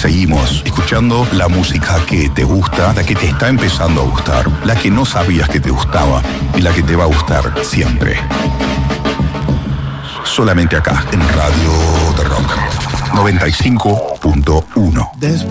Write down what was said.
Seguimos escuchando la música que te gusta, la que te está empezando a gustar, la que no sabías que te gustaba y la que te va a gustar siempre. Solamente acá, en Radio de Rock 95.1.